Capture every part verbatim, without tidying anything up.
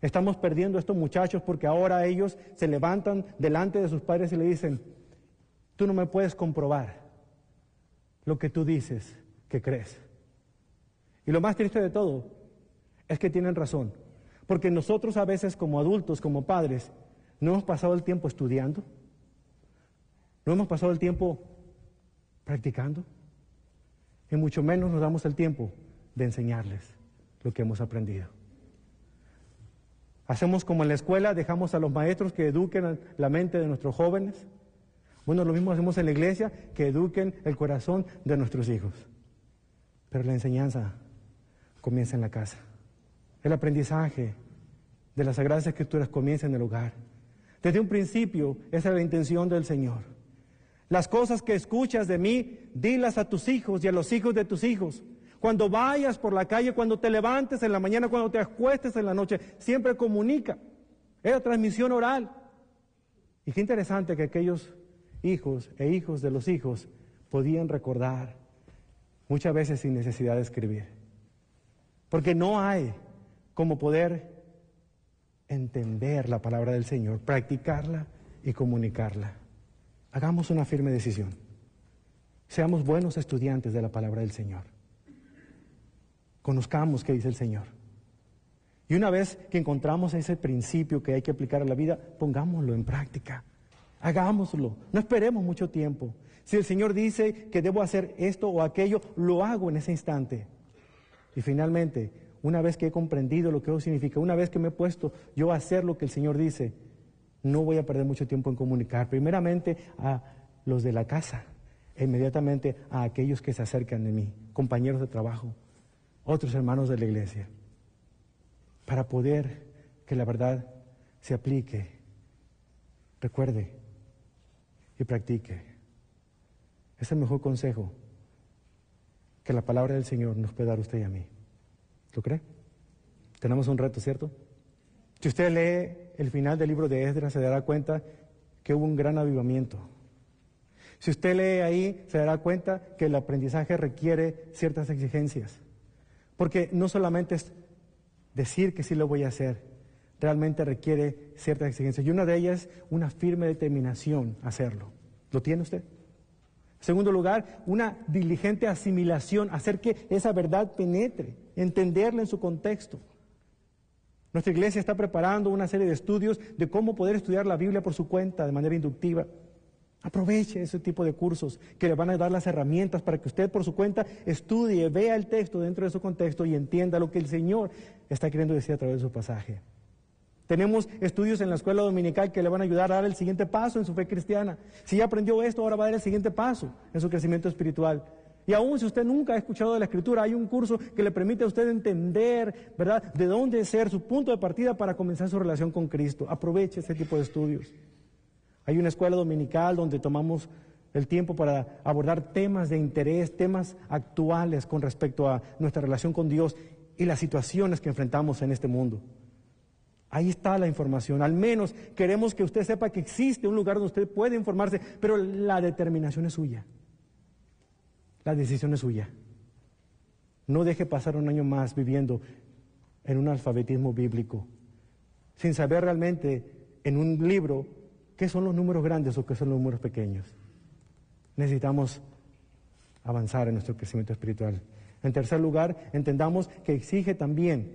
Estamos perdiendo a estos muchachos porque ahora ellos se levantan delante de sus padres y le dicen, tú no me puedes comprobar lo que tú dices que crees. Y lo más triste de todo es que tienen razón, porque nosotros a veces como adultos, como padres, no hemos pasado el tiempo estudiando, no hemos pasado el tiempo practicando, y mucho menos nos damos el tiempo de enseñarles lo que hemos aprendido. Hacemos como en la escuela, dejamos a los maestros que eduquen la mente de nuestros jóvenes. Bueno, lo mismo hacemos en la iglesia, que eduquen el corazón de nuestros hijos. Pero la enseñanza comienza en la casa. El aprendizaje de las Sagradas Escrituras comienza en el hogar. Desde un principio, esa es la intención del Señor. Las cosas que escuchas de mí, dilas a tus hijos y a los hijos de tus hijos. Cuando vayas por la calle, cuando te levantes en la mañana, cuando te acuestes en la noche, siempre comunica. Es la transmisión oral. Y qué interesante que aquellos hijos e hijos de los hijos podían recordar, muchas veces sin necesidad de escribir. Porque no hay como poder entender la palabra del Señor, practicarla y comunicarla. Hagamos una firme decisión. Seamos buenos estudiantes de la palabra del Señor. Conozcamos qué dice el Señor. Y una vez que encontramos ese principio que hay que aplicar a la vida, pongámoslo en práctica. Hagámoslo. No esperemos mucho tiempo. Si el Señor dice que debo hacer esto o aquello, lo hago en ese instante. Y finalmente, una vez que he comprendido lo que eso significa, una vez que me he puesto yo a hacer lo que el Señor dice, no voy a perder mucho tiempo en comunicar. Primeramente a los de la casa, e inmediatamente a aquellos que se acercan de mí, compañeros de trabajo, otros hermanos de la iglesia, para poder que la verdad se aplique, recuerde y practique. Es el mejor consejo que la palabra del Señor nos puede dar a usted y a mí. ¿Lo cree? Tenemos un reto, ¿cierto? Si usted lee el final del libro de Esdras, se dará cuenta que hubo un gran avivamiento. Si usted lee ahí, se dará cuenta que el aprendizaje requiere ciertas exigencias. Porque no solamente es decir que sí lo voy a hacer, realmente requiere ciertas exigencias. Y una de ellas es una firme determinación a hacerlo. ¿Lo tiene usted? En segundo lugar, una diligente asimilación, hacer que esa verdad penetre, entenderla en su contexto. Nuestra iglesia está preparando una serie de estudios de cómo poder estudiar la Biblia por su cuenta, de manera inductiva. Aproveche ese tipo de cursos que le van a dar las herramientas para que usted por su cuenta estudie, vea el texto dentro de su contexto y entienda lo que el Señor está queriendo decir a través de su pasaje. Tenemos estudios en la escuela dominical que le van a ayudar a dar el siguiente paso en su fe cristiana. Si ya aprendió esto, ahora va a dar el siguiente paso en su crecimiento espiritual. Y aún si usted nunca ha escuchado de la Escritura, hay un curso que le permite a usted entender, ¿verdad?, de dónde ser su punto de partida para comenzar su relación con Cristo. Aproveche ese tipo de estudios. Hay una escuela dominical donde tomamos el tiempo para abordar temas de interés, temas actuales con respecto a nuestra relación con Dios y las situaciones que enfrentamos en este mundo. Ahí está la información. Al menos queremos que usted sepa que existe un lugar donde usted puede informarse, pero la determinación es suya. La decisión es suya. No deje pasar un año más viviendo en un alfabetismo bíblico, sin saber realmente en un libro qué son los números grandes o qué son los números pequeños. Necesitamos avanzar en nuestro crecimiento espiritual. En tercer lugar, entendamos que exige también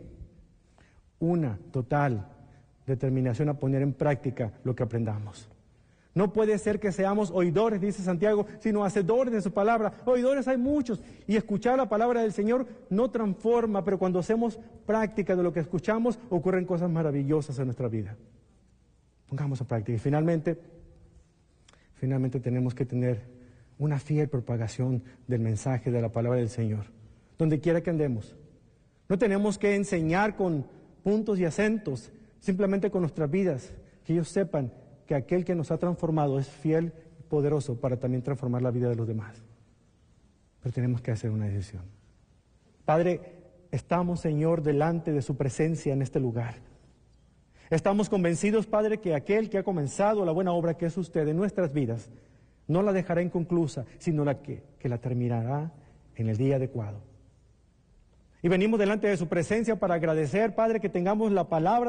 una total determinación a poner en práctica lo que aprendamos. No puede ser que seamos oidores, dice Santiago, sino hacedores de su palabra. Oidores hay muchos, y escuchar la palabra del Señor no transforma, pero cuando hacemos práctica de lo que escuchamos, ocurren cosas maravillosas en nuestra vida. Pongamos a práctica. Y finalmente, finalmente tenemos que tener una fiel propagación del mensaje de la palabra del Señor, donde quiera que andemos. No tenemos que enseñar con puntos y acentos, simplemente con nuestras vidas, que ellos sepan que aquel que nos ha transformado es fiel y poderoso para también transformar la vida de los demás. Pero tenemos que hacer una decisión. Padre, estamos, Señor, delante de su presencia en este lugar. Estamos convencidos, Padre, que aquel que ha comenzado la buena obra que es usted en nuestras vidas, no la dejará inconclusa, sino la que, que la terminará en el día adecuado. Y venimos delante de su presencia para agradecer, Padre, que tengamos la palabra